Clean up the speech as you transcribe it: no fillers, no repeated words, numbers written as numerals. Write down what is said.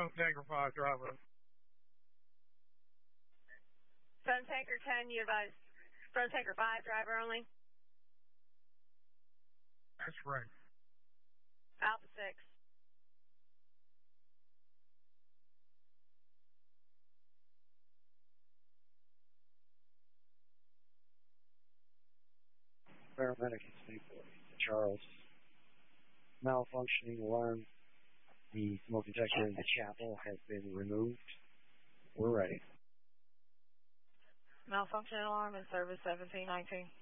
Tanker 5 driver. Phone Tanker 10, you advise Phone Tanker 5 driver only? That's right. Alpha 6. Paramedic Charles. Malfunctioning alarm. The smoke detector in the chapel has been removed. We're ready. Malfunction alarm in service 1719.